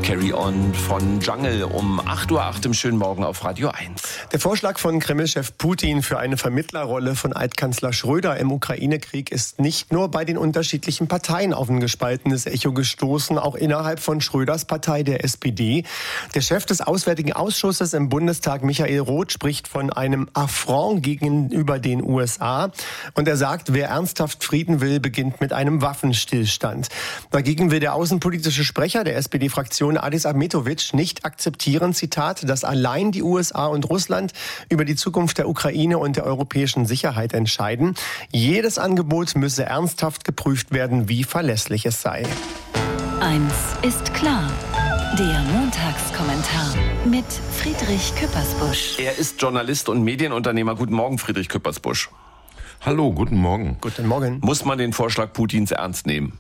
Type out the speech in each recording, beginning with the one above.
Carry On von Jungle um 8:08 Uhr im schönen Morgen auf Radio 1. Der Vorschlag von Kreml-Chef Putin für eine Vermittlerrolle von Altkanzler Schröder im Ukraine-Krieg ist nicht nur bei den unterschiedlichen Parteien auf ein gespaltenes Echo gestoßen, auch innerhalb von Schröders Partei, der SPD. Der Chef des Auswärtigen Ausschusses im Bundestag, Michael Roth, spricht von einem Affront gegenüber den USA. Und er sagt, wer ernsthaft Frieden will, beginnt mit einem Waffenstillstand. Dagegen will der außenpolitische Sprecher der SPD-Fraktion Adis Ahmetovic nicht akzeptieren, Zitat, dass allein die USA und Russland über die Zukunft der Ukraine und der europäischen Sicherheit entscheiden. Jedes Angebot müsse ernsthaft geprüft werden, wie verlässlich es sei. Eins ist klar. Der Montagskommentar mit Friedrich Küppersbusch. Er ist Journalist und Medienunternehmer. Guten Morgen, Friedrich Küppersbusch. Hallo, guten Morgen. Guten Morgen. Muss man den Vorschlag Putins ernst nehmen?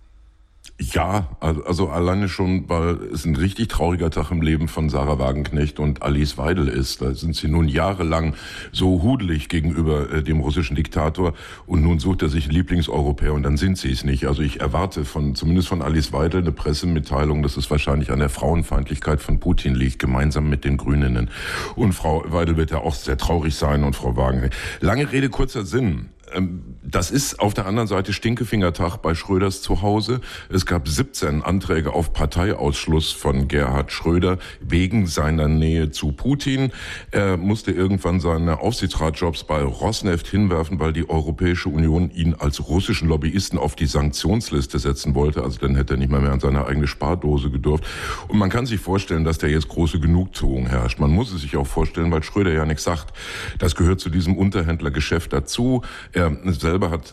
Ja, also alleine schon, weil es ein richtig trauriger Tag im Leben von Sarah Wagenknecht und Alice Weidel ist. Da sind sie nun jahrelang so hudelig gegenüber dem russischen Diktator und nun sucht er sich einen Lieblingseuropäer und dann sind sie es nicht. Also ich erwarte zumindest von Alice Weidel eine Pressemitteilung, dass es wahrscheinlich an der Frauenfeindlichkeit von Putin liegt, gemeinsam mit den Grüninnen. Und Frau Weidel wird ja auch sehr traurig sein und Frau Wagenknecht. Lange Rede, kurzer Sinn. Das ist auf der anderen Seite Stinkefingertag bei Schröders zu Hause. Es gab 17 Anträge auf Parteiausschluss von Gerhard Schröder wegen seiner Nähe zu Putin. Er musste irgendwann seine Aufsichtsratjobs bei Rosneft hinwerfen, weil die Europäische Union ihn als russischen Lobbyisten auf die Sanktionsliste setzen wollte. Also dann hätte er nicht mehr an seine eigene Spardose gedurft. Und man kann sich vorstellen, dass da jetzt große Genugtuung herrscht. Man muss es sich auch vorstellen, weil Schröder ja nichts sagt. Das gehört zu diesem Unterhändlergeschäft dazu. Er selber hat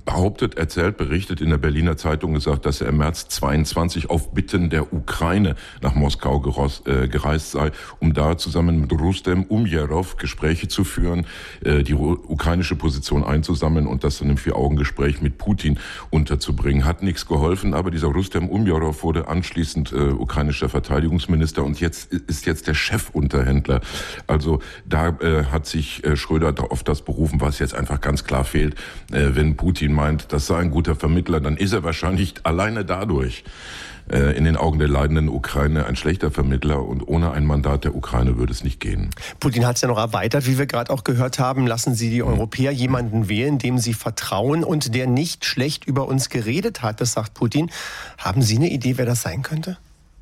berichtet in der Berliner Zeitung gesagt, dass er im März 22 auf Bitten der Ukraine nach Moskau gereist sei, um da zusammen mit Rustem Umjerov Gespräche zu führen, die ukrainische Position einzusammeln und das dann im 4-Augen-Gespräch mit Putin unterzubringen. Hat nichts geholfen, aber dieser Rustem Umjerov wurde anschließend ukrainischer Verteidigungsminister und ist jetzt der Chefunterhändler. Also da hat sich Schröder auf das berufen, was jetzt einfach ganz klar fehlt. Wenn Putin meint, das sei ein guter Vermittler, dann ist er wahrscheinlich alleine dadurch in den Augen der leidenden Ukraine ein schlechter Vermittler und ohne ein Mandat der Ukraine würde es nicht gehen. Putin hat es ja noch erweitert, wie wir gerade auch gehört haben. Lassen Sie die Europäer jemanden wählen, dem sie vertrauen und der nicht schlecht über uns geredet hat, das sagt Putin. Haben Sie eine Idee, wer das sein könnte?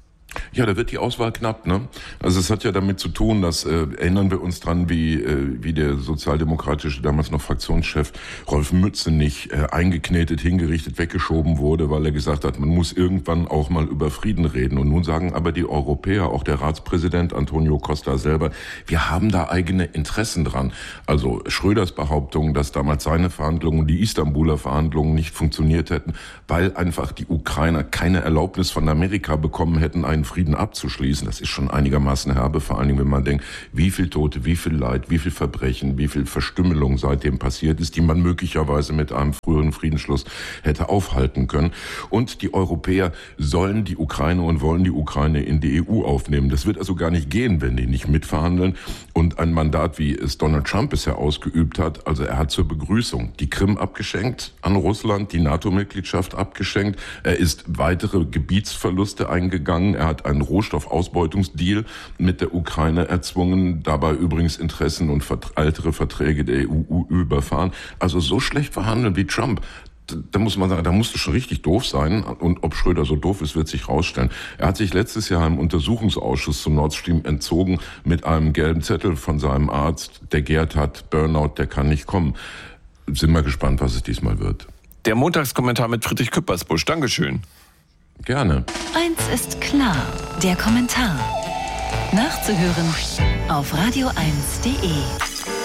Ja, da wird die Auswahl knapp, ne? Also es hat ja damit zu tun, dass erinnern wir uns dran, wie der sozialdemokratische, damals noch Fraktionschef Rolf Mützenich eingeknetet, hingerichtet, weggeschoben wurde, weil er gesagt hat, man muss irgendwann auch mal über Frieden reden. Und nun sagen aber die Europäer, auch der Ratspräsident Antonio Costa selber, wir haben da eigene Interessen dran. Also Schröders Behauptung, dass damals seine Verhandlungen, die Istanbuler Verhandlungen nicht funktioniert hätten, weil einfach die Ukrainer keine Erlaubnis von Amerika bekommen hätten, einen Frieden abzuschließen, das ist schon einigermaßen herbe, vor allen Dingen, wenn man denkt, wie viel Tote, wie viel Leid, wie viel Verbrechen, wie viel Verstümmelung seitdem passiert ist, die man möglicherweise mit einem früheren Friedensschluss hätte aufhalten können. Und die Europäer sollen die Ukraine und wollen die Ukraine in die EU aufnehmen. Das wird also gar nicht gehen, wenn die nicht mitverhandeln. Und ein Mandat, wie es Donald Trump bisher ausgeübt hat, also er hat zur Begrüßung die Krim abgeschenkt an Russland, die NATO-Mitgliedschaft abgeschenkt, er ist weitere Gebietsverluste eingegangen, er hat einen Rohstoffausbeutungsdeal mit der Ukraine erzwungen, dabei übrigens Interessen und ältere Verträge der EU überfahren. Also so schlecht verhandeln wie Trump. Da muss man sagen, da musste schon richtig doof sein. Und ob Schröder so doof ist, wird sich rausstellen. Er hat sich letztes Jahr im Untersuchungsausschuss zu Nord Stream entzogen mit einem gelben Zettel von seinem Arzt. Der Gerd hat Burnout, der kann nicht kommen. Sind wir gespannt, was es diesmal wird. Der Montagskommentar mit Friedrich Küppersbusch. Dankeschön. Gerne. Eins ist klar, der Kommentar. Nachzuhören auf radio1.de.